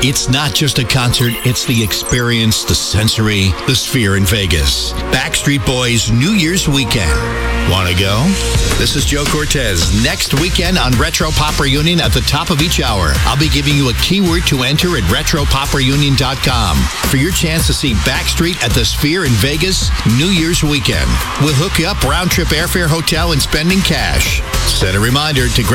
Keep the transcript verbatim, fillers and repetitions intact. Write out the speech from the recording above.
It's not just a concert, it's the experience, the sensory, the Sphere in Vegas. Backstreet Boys New Year's Weekend. Want to go? This is Joe Cortez. Next weekend on Retro Pop Reunion at the top of each hour, I'll be giving you a keyword to enter at retro pop reunion dot com for your chance to see Backstreet at the Sphere in Vegas New Year's Weekend. We'll hook you up round-trip airfare, hotel, and spending cash. Set a reminder to